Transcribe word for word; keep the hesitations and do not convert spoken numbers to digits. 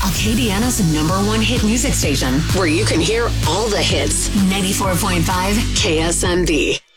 Acadiana's number one hit music station, where you can hear all the hits. ninety-four point five K S M B.